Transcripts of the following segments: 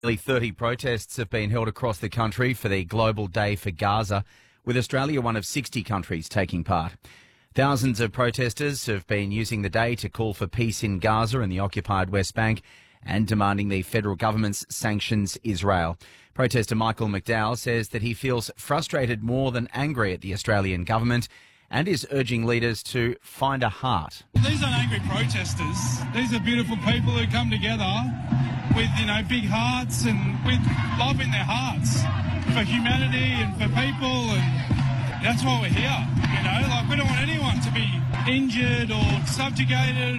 Nearly 30 protests have been held across the country for the Global Day for Gaza, with Australia one of 60 countries taking part. Thousands of protesters have been using the day to call for peace in Gaza and the occupied West Bank and demanding the federal government's sanctions Israel. Protester Michael McDowell says that he feels frustrated more than angry at the Australian government and is urging leaders to find a heart. These aren't angry protesters. These are beautiful people who come together with, big hearts and with love in their hearts for humanity and for people, and that's why we're here. We don't want anyone to be injured or subjugated.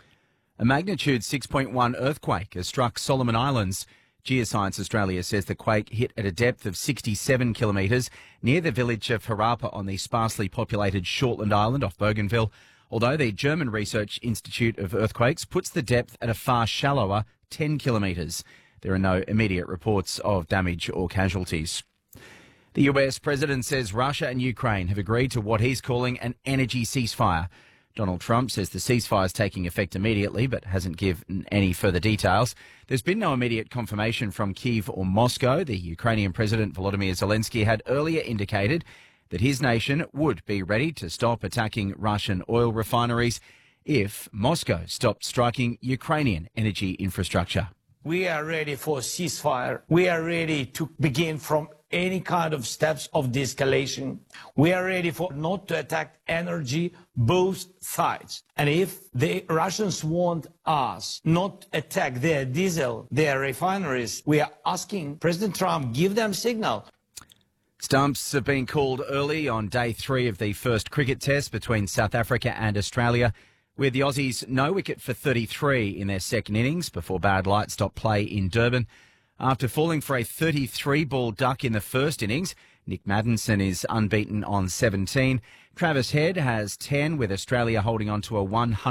A magnitude 6.1 earthquake has struck Solomon Islands. Geoscience Australia says the quake hit at a depth of 67 kilometres near the village of Harappa on the sparsely populated Shortland Island off Bougainville, although the German Research Institute of Earthquakes puts the depth at a far shallower 10 kilometres. There are no immediate reports of damage or casualties. The US president says Russia and Ukraine have agreed to what he's calling an energy ceasefire. Donald Trump says the ceasefire is taking effect immediately, but hasn't given any further details. There's been no immediate confirmation from Kyiv or Moscow. The Ukrainian President Volodymyr Zelensky had earlier indicated that his nation would be ready to stop attacking Russian oil refineries if Moscow stopped striking Ukrainian energy infrastructure. We are ready for a ceasefire. We are ready to begin from any kind of steps of de-escalation. We are ready for not to attack energy, both sides. And if the Russians want us not attack their diesel, their refineries, we are asking President Trump, give them signal. Stumps have been called early on day 3 of the first cricket test between South Africa and Australia, with the Aussies no wicket for 33 in their second innings before bad light stopped play in Durban. After falling for a 33-ball duck in the first innings, Nick Maddinson is unbeaten on 17. Travis Head has 10, with Australia holding on to a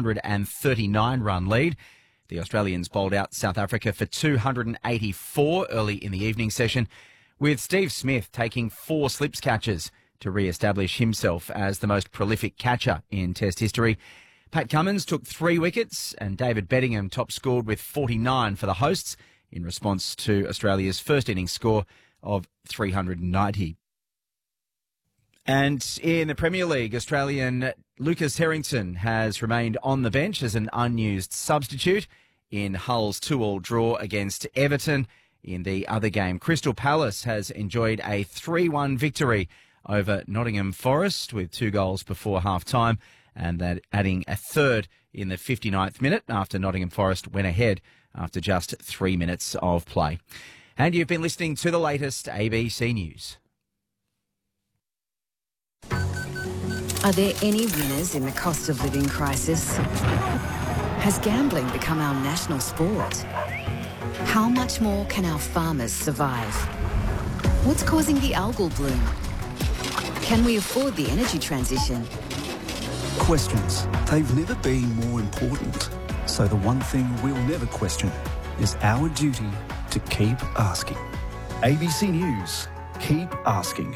139-run lead. The Australians bowled out South Africa for 284 early in the evening session, with Steve Smith taking 4 slips catches to re-establish himself as the most prolific catcher in Test history. Pat Cummins took 3 wickets and David Bedingham top-scored with 49 for the hosts in response to Australia's first innings score of 390. And in the Premier League, Australian Lucas Harrington has remained on the bench as an unused substitute in Hull's 2-2 draw against Everton. In the other game, Crystal Palace has enjoyed a 3-1 victory over Nottingham Forest with 2 goals before half-time, and that adding a third in the 59th minute after Nottingham Forest went ahead after just 3 minutes of play. And you've been listening to the latest ABC News. Are there any winners in the cost of living crisis? Has gambling become our national sport? How much more can our farmers survive? What's causing the algal bloom? Can we afford the energy transition? Questions. They've never been more important. So the one thing we'll never question is our duty to keep asking. ABC News. Keep asking.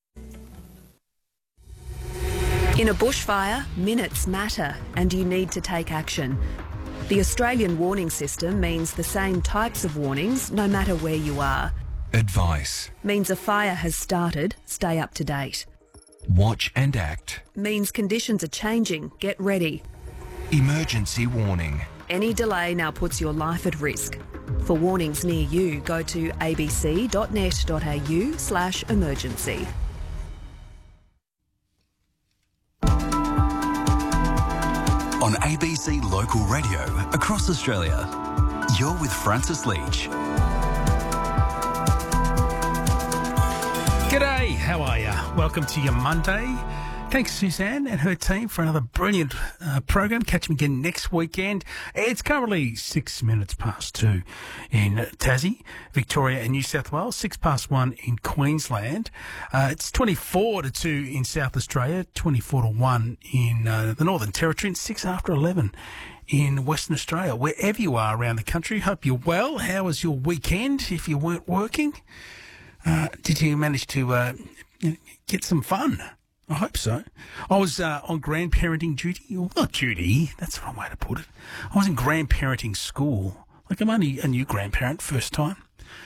In a bushfire, minutes matter and you need to take action. The Australian warning system means the same types of warnings no matter where you are. Advice. Means a fire has started, stay up to date. Watch and act. Means conditions are changing, get ready. Emergency warning. Any delay now puts your life at risk. For warnings near you, go to abc.net.au/emergency. On ABC Local Radio across Australia, you're with Francis Leach. G'day, how are you? Welcome to your Monday. Thanks, Suzanne and her team, for another brilliant program. Catch me again next weekend. It's currently 6 minutes past 2 in Tassie, Victoria and New South Wales, 6 past 1 in Queensland. It's 24 to 2 in South Australia, 24 to 1 in the Northern Territory, and 6 after 11 in Western Australia. Wherever you are around the country, hope you're well. How was your weekend if you weren't working? Did you manage to get some fun? I hope so. I was on grandparenting duty. Well, not duty, that's the wrong way to put it. I was in grandparenting school. Like, I'm only a new grandparent, first time.